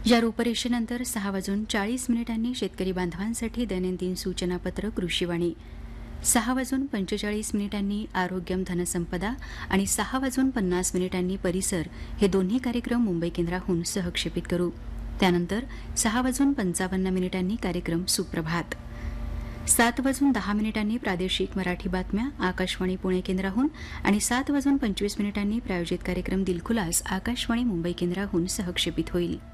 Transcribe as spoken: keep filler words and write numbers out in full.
या रूपरेषेनंतर सहा वाजून चाळीस मिनिटांनी शेतकरी बांधवांसाठी दैनंदिन सूचनापत्र कृषीवाणी, सहा वाजून पंचेचाळीस मिनिटांनी आरोग्यम धनसंपदा आणि सहा वाजून पन्नास मिनिटांनी परिसर हे दोन्ही कार्यक्रम मुंबई केंद्राहून सहक्षेपित करू. त्यानंतर सहा वाजून पंचावन्न मिनिटांनी कार्यक्रम सुप्रभात, सात वाजून दहा मिनिटांनी प्रादेशिक मराठी बातम्या आकाशवाणी पुणे केंद्राहून आणि सात वाजून पंचवीस मिनिटांनी प्रायोजित कार्यक्रम दिलखुलास आकाशवाणी मुंबई केंद्राहून सहक्षेपित होईल.